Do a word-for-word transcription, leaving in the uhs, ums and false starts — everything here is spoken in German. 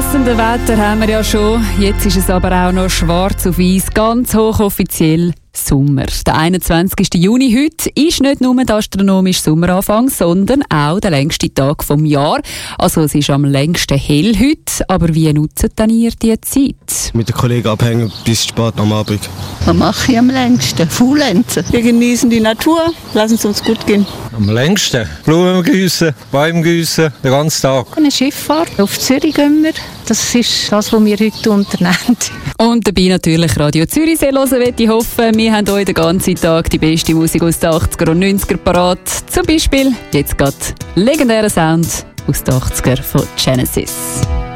passende Wetter haben wir ja schon. Jetzt ist es aber auch noch schwarz auf weiß, ganz hochoffiziell Sommer. Der einundzwanzigsten Juni heute ist nicht nur der astronomische Sommeranfang, sondern auch der längste Tag vom Jahr. Also es ist am längsten hell heute. Aber wie nutzt denn ihr diese Zeit? Mit den Kollegen abhängen bis spät am Abend. Was mache ich am längsten? Faulenzen. Wir genießen die Natur, lassen es uns gut gehen. Am längsten Blumen gießen, Bäume gießen, den ganzen Tag. Eine Schifffahrt. Auf Zürich gehen wir. Das ist das, was wir heute unternehmen. Und dabei natürlich Radio Zürich hören, möchte ich hoffen. Wir haben euch den ganzen Tag die beste Musik aus den achtziger und neunziger parat. Zum Beispiel jetzt gerade legendärer Sound aus den achtziger von Genesis.